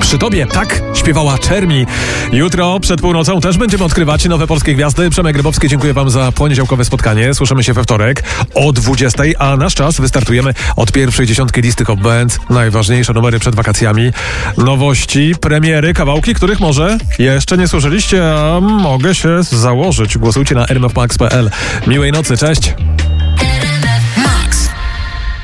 przy tobie. Tak śpiewała Czermi. Jutro przed północą też będziemy odkrywać nowe polskie gwiazdy. Przemek Grybowski, dziękuję wam za poniedziałkowe spotkanie. Słyszymy się we wtorek o 20, a nasz czas wystartujemy od pierwszej dziesiątki listy Hot Bands. Najważniejsze numery przed wakacjami. Nowości, premiery, kawałki, których może jeszcze nie słyszeliście, a mogę się założyć. Głosujcie na rmfmax.pl. Miłej nocy, cześć!